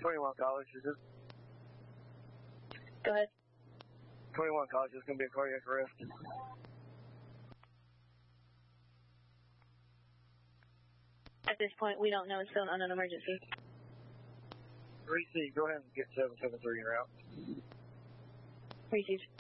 21 College, is this? Go ahead. 21 College, there's going to be a cardiac arrest. 'At this point, we don't know. It's still an unknown emergency. 3C, go ahead and get 773 en route. Received.